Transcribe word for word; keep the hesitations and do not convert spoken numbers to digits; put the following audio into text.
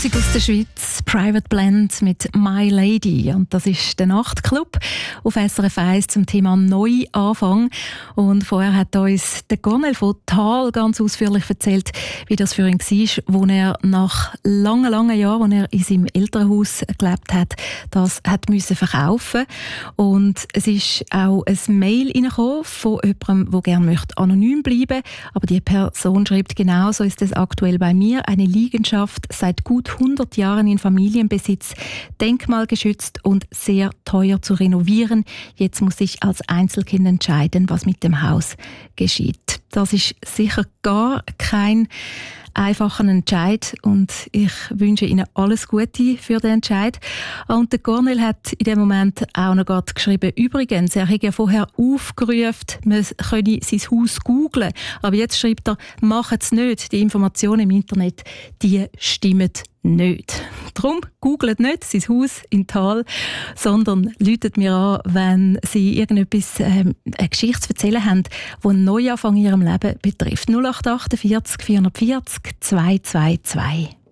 Musik aus der Schweiz, Private Blend mit My Lady. Und das ist der Nachtclub auf S R F eins zum Thema Neuanfang. Und vorher hat uns der Cornel von Thal ganz ausführlich erzählt, wie das für ihn war, wo er nach langen, langen Jahren, wo er in seinem Elternhaus gelebt hat, das hat müssen verkaufen. Und es ist auch ein Mail reingekommen von jemandem, der gerne möchte anonym bleiben. Aber die Person schreibt, genau so ist es aktuell bei mir. Eine Liegenschaft seit gut hundert Jahren in Familienbesitz, denkmalgeschützt und sehr teuer zu renovieren. Jetzt muss ich als Einzelkind entscheiden, was mit dem Haus geschieht. Das ist sicher gar kein einfacher Entscheid und ich wünsche Ihnen alles Gute für den Entscheid. Und der Cornel hat in dem Moment auch noch gerade geschrieben, übrigens, er hat ja vorher aufgerufen, man könne sein Haus googlen, aber jetzt schreibt er, macht es nicht, die Informationen im Internet, die stimmen nicht. Darum googelt nicht sein Haus in Thal, sondern läutet mir an, wenn Sie irgendetwas, ähm, eine Geschichte zu erzählen haben, die einen Neuanfang in Ihrem Leben betrifft. null acht acht vier vier vier vierzig zwei zwei zwei.